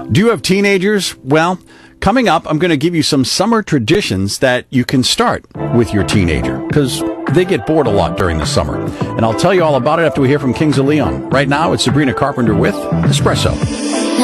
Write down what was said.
Do you have teenagers? Well, coming up, I'm going to give you some summer traditions that you can start with your teenager, because they get bored a lot during the summer. And I'll tell you all about it after we hear from Kings of Leon. Right now, it's Sabrina Carpenter with Espresso.